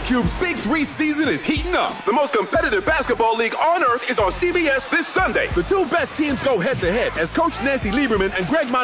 Cube's Big 3 season is heating up. The most competitive basketball league on earth is on CBS this Sunday. The two best teams go head-to-head as Coach Nancy Lieberman and Greg